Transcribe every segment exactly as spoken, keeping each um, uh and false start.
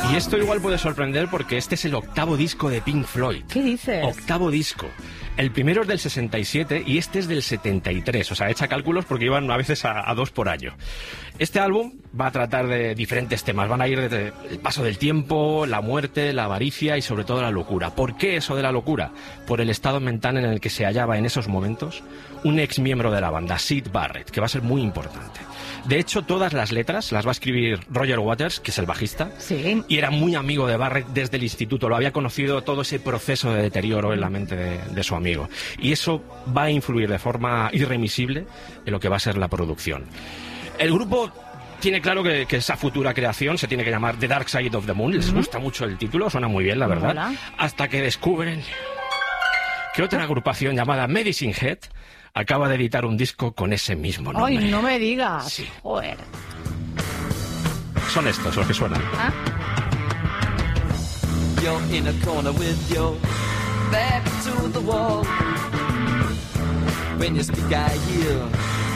Y esto igual puede sorprender porque este es el octavo disco de Pink Floyd. ¿Qué dices? Octavo disco. El primero es del sesenta y siete y este es del setenta y tres. O sea, echa cálculos porque iban a veces a, a dos por año. Este álbum va a tratar de diferentes temas. Van a ir desde el paso del tiempo, la muerte, la avaricia y sobre todo la locura. ¿Por qué eso de la locura? Por el estado mental en el que se hallaba en esos momentos un ex miembro de la banda, Syd Barrett, que va a ser muy importante. De hecho, todas las letras las va a escribir Roger Waters, que es el bajista, sí. y era muy amigo de Barrett desde el instituto. Lo había conocido todo ese proceso de deterioro en la mente de, de su amigo. Y eso va a influir de forma irremisible en lo que va a ser la producción. El grupo tiene claro que, que esa futura creación se tiene que llamar The Dark Side of the Moon. Les gusta mucho el título, suena muy bien, la verdad. Hola. Hasta que descubren que otra agrupación llamada Medicine Head acaba de editar un disco con ese mismo nombre. ¡Ay, no me digas! Sí. Joder. Son estos los que suenan. ¿Ah? You're in a corner with your back to the wall. When you speak, I hear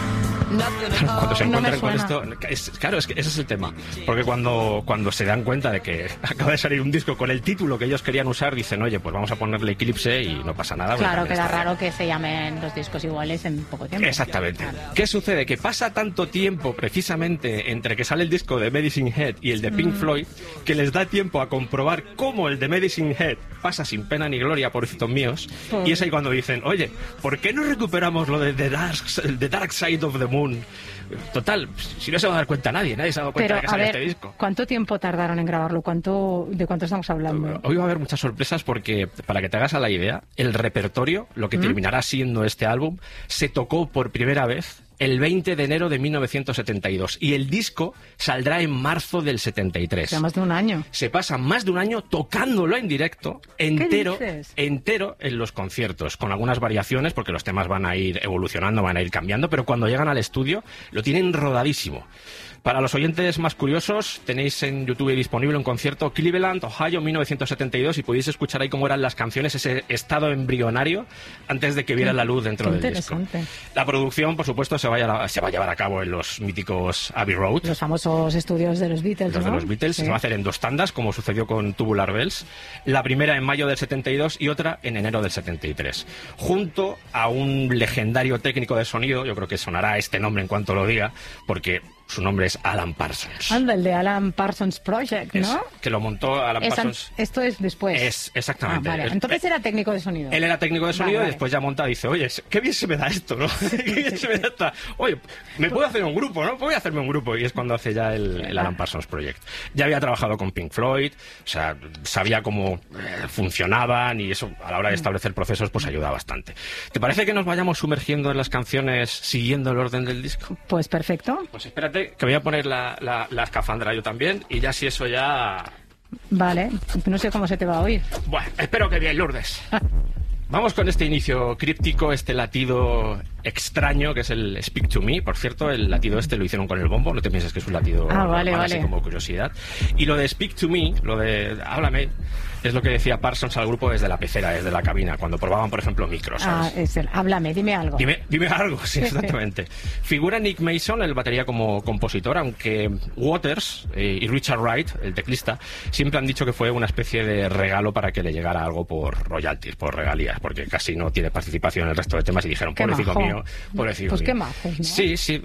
nothing at all. Cuando se No encuentran me con suena. esto, es, claro, es que ese es el tema, porque cuando, cuando se dan cuenta de que acaba de salir un disco con el título que ellos querían usar, dicen, oye, pues vamos a ponerle Eclipse y no pasa nada. Claro, porque queda está raro que se llamen los discos iguales en poco tiempo. Exactamente. Claro. ¿Qué sucede? Que pasa tanto tiempo precisamente entre que sale el disco de Medicine Head y el de Pink Mm. Floyd que les da tiempo a comprobar cómo el de Medicine Head pasa sin pena ni gloria, pobrecitos míos. Pobre. Y es ahí cuando dicen, oye, ¿por qué no recuperamos lo de The Dark, The Dark Side of the Moon? Total, si no se va a dar cuenta nadie, nadie se ha dado cuenta Pero, de que a sale ver, este disco. ¿cuánto tiempo tardaron en grabarlo? ¿Cuánto, ¿De cuánto estamos hablando? Hoy va a haber muchas sorpresas porque, para que te hagas a la idea, el repertorio, lo que ¿Mm? terminará siendo este álbum, se tocó por primera vez el veinte de enero de mil novecientos setenta y dos y el disco saldrá en marzo del setenta y tres. O sea, más de un año. Se pasa más de un año tocándolo en directo, entero, dices? entero en los conciertos, con algunas variaciones porque los temas van a ir evolucionando, van a ir cambiando, pero cuando llegan al estudio lo tienen rodadísimo. Para los oyentes más curiosos, tenéis en YouTube disponible un concierto Cleveland, Ohio, mil novecientos setenta y dos, y podéis escuchar ahí cómo eran las canciones, ese estado embrionario antes de que viera la luz dentro Qué del disco. interesante. La producción, por supuesto, se va, a, se va a llevar a cabo en los míticos Abbey Road. Los famosos estudios de los Beatles, Los ¿no? de los Beatles. Sí. Se va a hacer en dos tandas, como sucedió con Tubular Bells. La primera en mayo del setenta y dos y otra en enero del setenta y tres. Junto a un legendario técnico de sonido, yo creo que sonará este nombre en cuanto lo diga, porque su nombre es Alan Parsons. Anda, el de Alan Parsons Project, Es- ¿no? que lo montó Alan Es an- Parsons. Esto es después. Es, exactamente. Ah, vale. Es- Entonces eh, era técnico de sonido. Él era técnico de sonido Vale, y después ya monta y dice, oye, qué bien se me da esto, ¿no? Qué bien se me da esta- Oye, me puedo hacer un grupo, ¿no? Voy a hacerme un grupo. Y es cuando hace ya el, el Alan Parsons Project. Ya había trabajado con Pink Floyd, o sea, sabía cómo eh, funcionaban y eso a la hora de establecer procesos pues ayuda bastante. ¿Te parece que nos vayamos sumergiendo en las canciones siguiendo el orden del disco? Pues perfecto. Pues espérate, que voy a poner la, la, la escafandra yo también y ya si eso ya... Vale. No sé cómo se te va a oír. Bueno, espero que bien, Lourdes. Vamos con este inicio críptico, este latido extraño que es el Speak to Me. Por cierto, el latido este lo hicieron con el bombo, no te pienses que es un latido Ah, vale, normal, así vale. como curiosidad. Y lo de Speak to Me, lo de háblame, es lo que decía Parsons al grupo desde la pecera, desde la cabina, cuando probaban, por ejemplo, micros. Ah, ¿sabes? es el, háblame, dime algo. Dime, dime algo, sí, exactamente. Figura Nick Mason, el batería como compositor, aunque Waters eh, y Richard Wright, el teclista, siempre han dicho que fue una especie de regalo para que le llegara algo por royalties, por regalías, porque casi no tiene participación en el resto de temas y dijeron, Qué pobrecito majo. mío, pobrecito Pues mío. qué majos, ¿no? Sí, sí.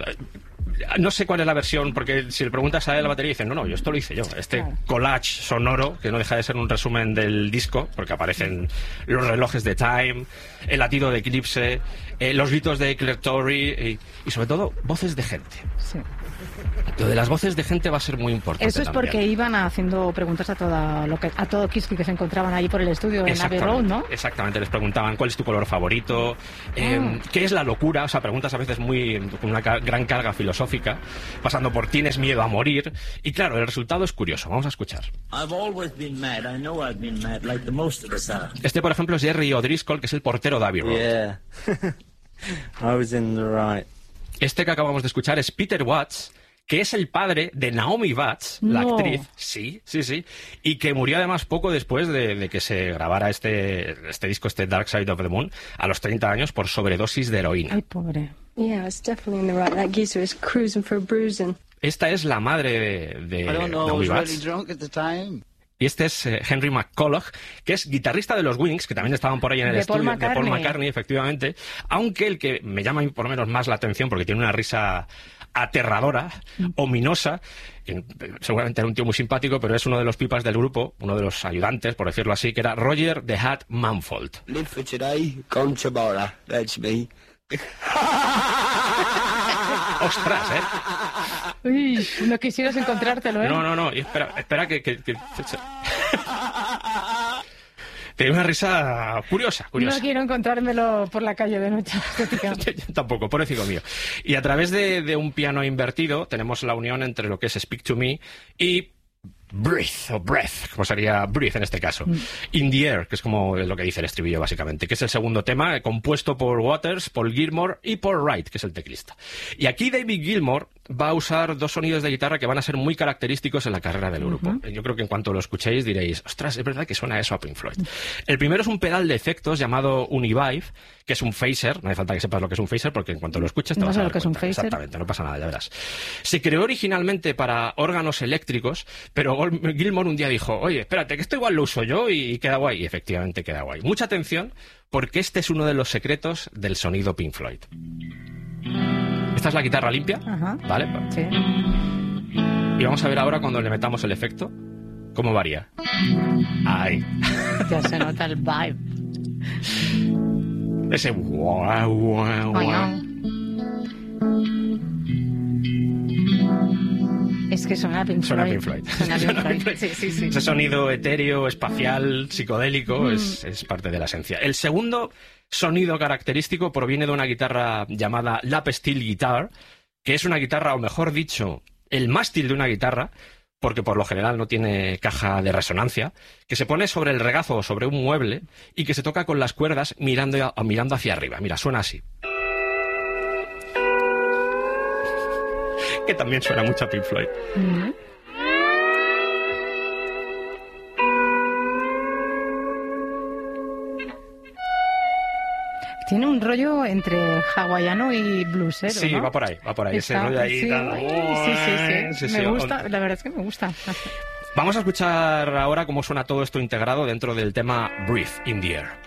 No sé cuál es la versión, porque si le preguntas a él la batería, dicen, no, no, yo esto lo hice yo. Este Claro. collage sonoro, que no deja de ser un resumen del disco, porque aparecen los relojes de Time, el latido de Eclipse, eh, los gritos de Claire Torrey y, y sobre todo voces de gente. Sí. Lo de las voces de gente va a ser muy importante. Eso es también. porque iban haciendo preguntas a toda lo que a todo Kiski que se encontraban ahí por el estudio en Abbey Road, ¿no? Exactamente, les preguntaban cuál es tu color favorito, eh, Ah. qué es la locura, o sea, preguntas a veces muy con una ca- gran carga filosófica, pasando por tienes miedo a morir, y claro, el resultado es curioso, vamos a escuchar. I've always been mad. I know I've been mad, like the most of us are. Este, por ejemplo, es Jerry O'Driscoll, que es el portero de Abbey Road. Yeah. I was in the right. Este que acabamos de escuchar es Peter Watts, que es el padre de Naomi Watts, la No. actriz, sí, sí, sí, y que murió además poco después de, de que se grabara este, este disco, este Dark Side of the Moon, a los treinta años por sobredosis de heroína. Ay, pobre. Yeah, it's definitely in the right. That geezer is cruising for bruising. Esta es la madre de, de I don't know, I Naomi was Watts. really drunk at the time. Y este es eh, Henry McCulloch, que es guitarrista de los Wings, que también estaban por ahí en el de estudio Paul de Paul McCartney, efectivamente. Aunque el que me llama por lo menos más la atención, porque tiene una risa aterradora, mm. ominosa, que seguramente era un tío muy simpático, pero es uno de los pipas del grupo, uno de los ayudantes, por decirlo así, que era Roger the Hat Manfold. Live for today, gone tomorrow. That's me. ¡Ostras, eh! Uy, no quisieras encontrártelo, ¿eh? No, no, no, y espera, espera que... que, que... Tiene una risa curiosa, curiosa. No quiero encontrármelo por la calle de noche. Yo tampoco, pobrecito mío. Y a través de, de un piano invertido tenemos la unión entre lo que es Speak to Me y Breathe, o Breath, como sería Breathe en este caso. Mm. In the Air, que es como lo que dice el estribillo básicamente, que es el segundo tema, compuesto por Waters, Paul Gilmore y Paul Wright, que es el teclista. Y aquí David Gilmour va a usar dos sonidos de guitarra que van a ser muy característicos en la carrera del grupo. Uh-huh. Yo creo que en cuanto lo escuchéis diréis, ostras, es verdad que suena eso a Pink Floyd. El primero es un pedal de efectos llamado Univibe, que es un phaser. No hace falta que sepas lo que es un phaser, porque en cuanto lo escuches te no vas a dar lo que cuenta. Es un phaser. Exactamente, no pasa nada, ya verás. Se creó originalmente para órganos eléctricos, pero Gilmour un día dijo, oye, espérate, que esto igual lo uso yo y queda guay. Y efectivamente queda guay. Mucha atención, porque este es uno de los secretos del sonido Pink Floyd. Esta es la guitarra limpia, Ajá. ¿vale? Sí. Y vamos a ver ahora cuando le metamos el efecto, cómo varía. Ahí. Ya se nota el vibe. Ese guau, guau, guau. Es que suena Pink Floyd. Suena Pink Floyd. Suena Pink Floyd. Floyd. Sí, sí, sí. Ese sonido etéreo, espacial, psicodélico, mm. es, es parte de la esencia. El segundo sonido característico proviene de una guitarra llamada lap steel guitar, que es una guitarra, o mejor dicho, el mástil de una guitarra, porque por lo general no tiene caja de resonancia, que se pone sobre el regazo o sobre un mueble y que se toca con las cuerdas mirando, mirando hacia arriba. Mira, suena así. Que también suena mucho a Pink Floyd. Mm-hmm. Tiene un rollo entre hawaiano y bluesero, Sí, ¿no? va por ahí, va por ahí. Está, ese rollo ahí. Sí, tan... sí, sí, sí, sí, sí. Me sí, gusta, o... la verdad es que me gusta. Vamos a escuchar ahora cómo suena todo esto integrado dentro del tema Breathe in the Air.